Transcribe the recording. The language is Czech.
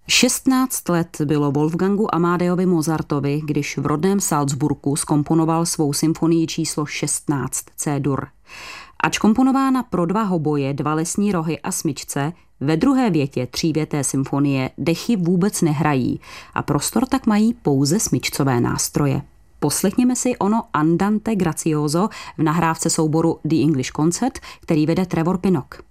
16 let bylo Wolfgangu Amadeovi Mozartovi, když v rodném Salzburgu zkomponoval svou symfonii číslo 16 C-dur. Ač komponována pro 2 hoboje, 2 lesní rohy a smyčce, ve druhé větě třívěté symfonie dechy vůbec nehrají a prostor tak mají pouze smyčcové nástroje. Poslechněme si ono Andante Grazioso v nahrávce souboru The English Concert, který vede Trevor Pinnock.